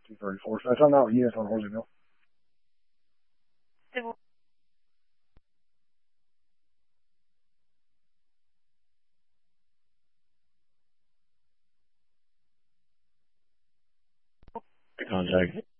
234. Should I tell them now? Yes, on Horsey Mill. C'est bon. Contact.